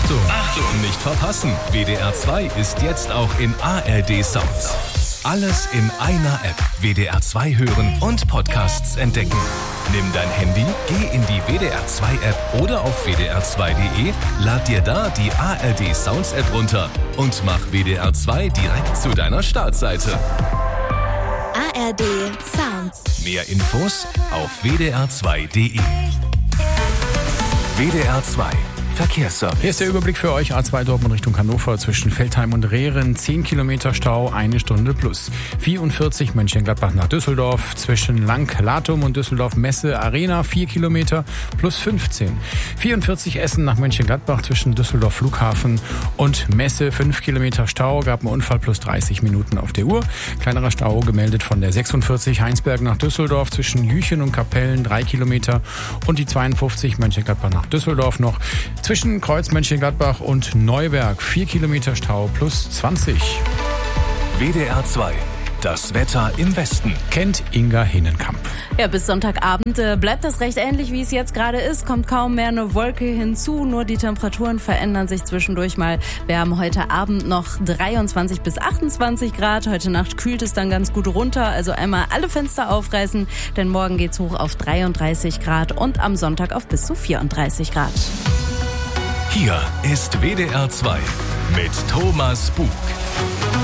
Achtung, nicht verpassen. WDR 2 ist jetzt auch in ARD Sounds. Alles in einer App. WDR 2 hören und Podcasts entdecken. Nimm dein Handy, geh in die WDR 2 App oder auf wdr2.de, lad dir da die ARD Sounds App runter und mach WDR 2 direkt zu deiner Startseite. ARD Sounds. Mehr Infos auf wdr2.de. WDR 2 Verkehrsservice. Hier ist der Überblick für euch. A2 Dortmund Richtung Hannover zwischen Veltheim und Rehren. 10 Kilometer Stau, 1 Stunde plus. 44 Mönchengladbach nach Düsseldorf. Zwischen Lang-Latum und Düsseldorf-Messe Arena 4 Kilometer plus 15. 44 Essen nach Mönchengladbach zwischen Düsseldorf Flughafen und Messe 5 Kilometer Stau. Gab einen Unfall plus 30 Minuten auf der Uhr. Kleinerer Stau gemeldet von der 46 Heinsberg nach Düsseldorf zwischen Jüchen und Kapellen 3 Kilometer. Und die 52 Mönchengladbach nach Düsseldorf noch. Zwischen Kreuz Mönchengladbach und Neuberg 4 Kilometer Stau plus 20. WDR 2. Das Wetter im Westen. Kennt Inga Hinnenkamp. Ja, bis Sonntagabend bleibt das recht ähnlich, wie es jetzt gerade ist. Kommt kaum mehr eine Wolke hinzu, nur die Temperaturen verändern sich zwischendurch mal. Wir haben heute Abend noch 23 bis 28 Grad. Heute Nacht kühlt es dann ganz gut runter. Also einmal alle Fenster aufreißen, denn morgen geht's hoch auf 33 Grad und am Sonntag auf bis zu 34 Grad. Hier ist WDR 2 mit Thomas Bug.